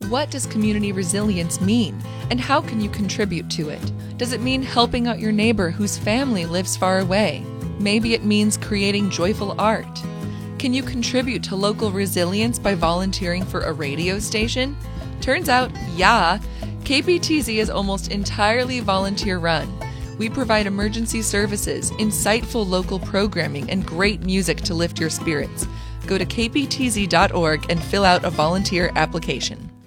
What does community resilience mean, and how can you contribute to it? Does it mean helping out your neighbor whose family lives far away? Maybe it means creating joyful art. Can you contribute to local resilience by volunteering for a radio station? Turns out, yeah, KPTZ is almost entirely volunteer-run. We provide emergency services, insightful local programming, and great music to lift your spirits. Go to kptz.org and fill out a volunteer application.